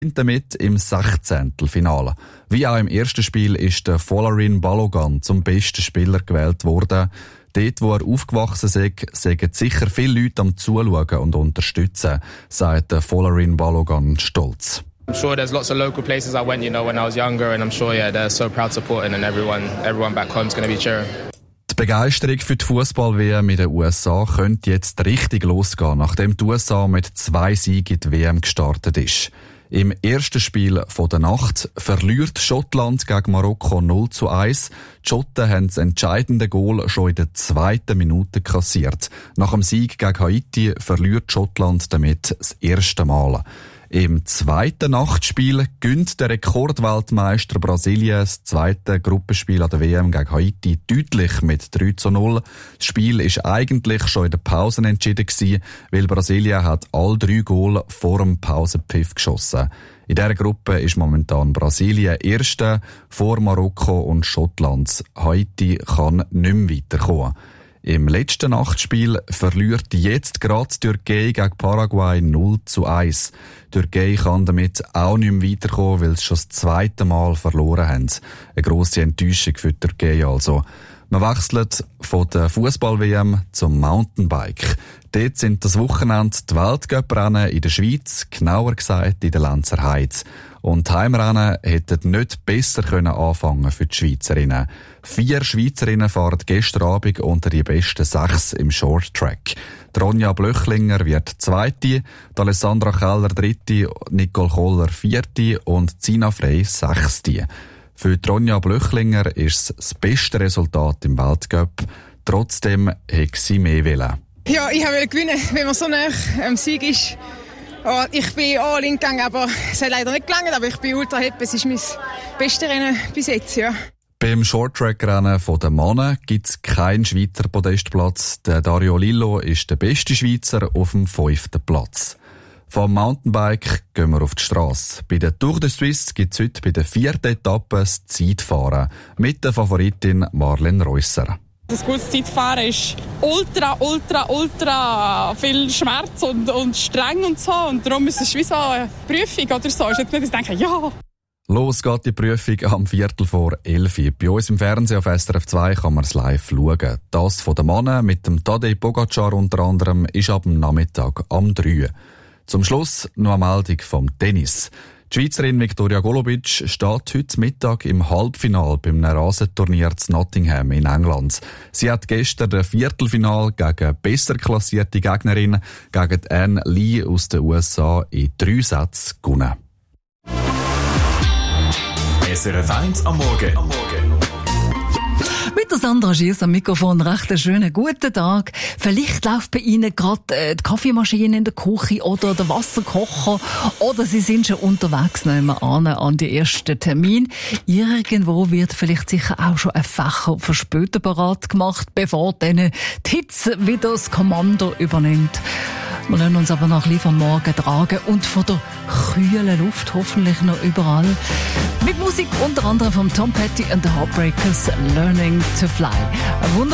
damit im 16. Finale. Wie auch im ersten Spiel ist der Folarin Balogun zum besten Spieler gewählt worden. Dort, wo er aufgewachsen ist, sagen sicher viele Leute am Zuschauen und Unterstützen, sagt der Folarin Balogun stolz. I'm sure there's lots of local places I went, when I was younger, and I'm sure, they're so proud supporting, and everyone back home is going to be cheering. Die Begeisterung für die Fußball-WM in den USA könnte jetzt richtig losgehen, nachdem die USA mit 2 Siegen in die WM gestartet ist. Im ersten Spiel der Nacht verliert Schottland gegen Marokko 0:1. Die Schotten haben das entscheidende Goal schon in der 2. Minute kassiert. Nach dem Sieg gegen Haiti verliert Schottland damit das erste Mal. Im zweiten Nachtspiel gönnt der Rekordweltmeister Brasilien das zweite Gruppenspiel an der WM gegen Haiti deutlich mit 3:0. Das Spiel ist eigentlich schon in der Pause entschieden gewesen, weil Brasilien hat all 3 Goal vor dem Pausenpfiff geschossen. In dieser Gruppe ist momentan Brasilien Erste vor Marokko und Schottland. Haiti kann nicht mehr weiterkommen. Im letzten Nachtspiel verliert jetzt gerade die Türkei gegen Paraguay 0:1. Die Türkei kann damit auch nicht mehr weiterkommen, weil sie schon das zweite Mal verloren haben. Eine grosse Enttäuschung für die Türkei also. Man wechselt von der Fußball-WM zum Mountainbike. Dort sind das Wochenende die Weltcuprennen in der Schweiz, genauer gesagt in der Lenzer Heide. Und die Heimrennen hätten nicht besser anfangen für die Schweizerinnen. 4 Schweizerinnen fahren gestern Abend unter die besten 6 im Shorttrack. Ronja Blöchlinger wird Zweite, Alessandra Keller Dritte, Nicole Koller Vierte und Zina Frey Sechste. Für Ronja Blöchlinger ist es das beste Resultat im Weltcup. Trotzdem hätte sie mehr wollen. Ja, ich wollte gewinnen, wenn man so nah am Sieg ist. Oh, ich bin all in gegangen, aber es hat leider nicht gelangt, aber ich bin ultra happy. Es ist mein bestes Rennen bis jetzt, ja. Beim Shorttrack-Rennen der Männer gibt es keinen Schweizer Podestplatz. Der Dario Lillo ist der beste Schweizer auf dem 5. Platz. Vom Mountainbike gehen wir auf die Strasse. Bei der Tour de Suisse gibt es heute bei der 4. Etappe das Zeitfahren mit der Favoritin Marlene Reusser. Das gute Zeitfahren ist ultra viel Schmerz und streng und so. Und darum ist es wie so eine Prüfung oder so. Ich jetzt nicht denken, ja. Los geht die Prüfung am 11:15. Bei uns im Fernsehen auf SRF 2 kann man es live schauen. Das von den Männern mit dem Tadej Pogacar unter anderem ist ab dem Nachmittag am 3. Zum Schluss noch eine Meldung vom Tennis. Die Schweizerin Viktoria Golubic steht heute Mittag im Halbfinale beim Rasenturnier zu Nottingham in England. Sie hat gestern das Viertelfinal gegen besser klassierte Gegnerin, gegen Anne Lee aus den USA, in 3 Sätzen gewonnen. SRF 1 am Morgen. Mit der Sandra Schiers am Mikrofon recht einen schönen guten Tag. Vielleicht läuft bei Ihnen gerade die Kaffeemaschine in der Küche oder der Wasserkocher oder Sie sind schon unterwegs nebenan an die ersten Termin. Irgendwo wird vielleicht sicher auch schon ein Fächer für später bereit gemacht, bevor dann die Hitze wieder das Kommando übernimmt. Wir lassen uns aber noch ein bisschen vom Morgen tragen und von der kühlen Luft hoffentlich noch überall. Mit Musik unter anderem von Tom Petty and the Heartbreakers, Learning to Fly.